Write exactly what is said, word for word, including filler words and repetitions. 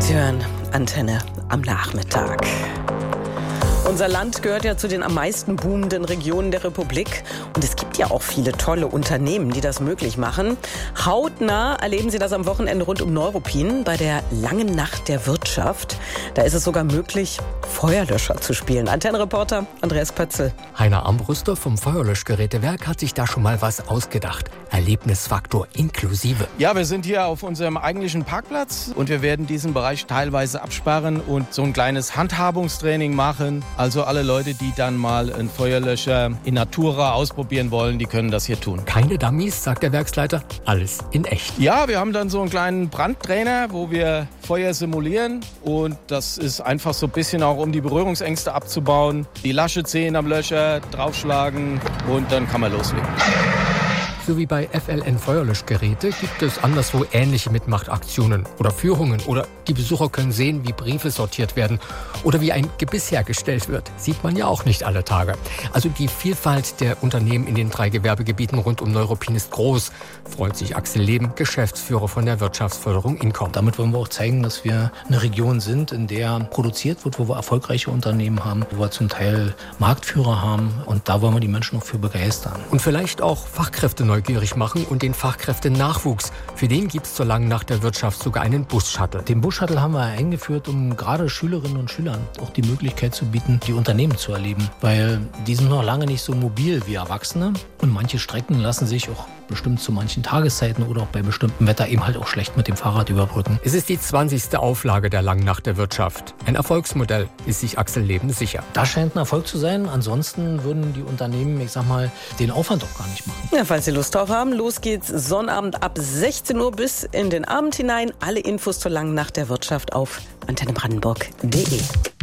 Sie hören Antenne am Nachmittag. Unser Land gehört ja zu den am meisten boomenden Regionen der Republik. Und es gibt ja auch viele tolle Unternehmen, die das möglich machen. Hautnah erleben Sie das am Wochenende rund um Neuruppin bei der Langen Nacht der Wirtschaft. Da ist es sogar möglich, Feuerlöscher zu spielen. Antennenreporter Andreas Pötzl. Heiner Armbruster vom Feuerlöschgerätewerk hat sich da schon mal was ausgedacht. Erlebnisfaktor inklusive. Ja, wir sind hier auf unserem eigentlichen Parkplatz und wir werden diesen Bereich teilweise absperren und so ein kleines Handhabungstraining machen. Also alle Leute, die dann mal einen Feuerlöscher in Natura ausprobieren wollen, die können das hier tun. Keine Dummies, sagt der Werksleiter, alles in echt. Ja, wir haben dann so einen kleinen Brandtrainer, wo wir Feuer simulieren und das ist einfach so ein bisschen auch, um die Berührungsängste abzubauen. Die Lasche ziehen am Löscher, draufschlagen und dann kann man loslegen. So wie bei F L N Feuerlöschgeräte gibt es anderswo ähnliche Mitmachtaktionen oder Führungen. Oder die Besucher können sehen, wie Briefe sortiert werden oder wie ein Gebiss hergestellt wird. Sieht man ja auch nicht alle Tage. Also die Vielfalt der Unternehmen in den drei Gewerbegebieten rund um Neuruppin ist groß, freut sich Axel Leben, Geschäftsführer von der Wirtschaftsförderung Incom. Damit wollen wir auch zeigen, dass wir eine Region sind, in der produziert wird, wo wir erfolgreiche Unternehmen haben, wo wir zum Teil Marktführer haben. Und da wollen wir die Menschen auch für begeistern. Und vielleicht auch Fachkräfte neugierig machen und den Fachkräftenachwuchs. Für den gibt es zur Langen Nacht der Wirtschaft sogar einen Bus-Shuttle. Den Bus-Shuttle haben wir eingeführt, um gerade Schülerinnen und Schülern auch die Möglichkeit zu bieten, die Unternehmen zu erleben. Weil die sind noch lange nicht so mobil wie Erwachsene. Und manche Strecken lassen sich auch bestimmt zu manchen Tageszeiten oder auch bei bestimmtem Wetter eben halt auch schlecht mit dem Fahrrad überbrücken. Es ist die zwanzigste Auflage der Langen Nacht der Wirtschaft. Ein Erfolgsmodell, ist sich Axel Leben sicher. Das scheint ein Erfolg zu sein. Ansonsten würden die Unternehmen, ich sag mal, den Aufwand auch gar nicht machen. Ja, falls Sie Lust drauf haben, los geht's Sonnabend ab sechzehn Uhr bis in den Abend hinein. Alle Infos zur Langen Nacht der Wirtschaft auf antenne brandenburg punkt de.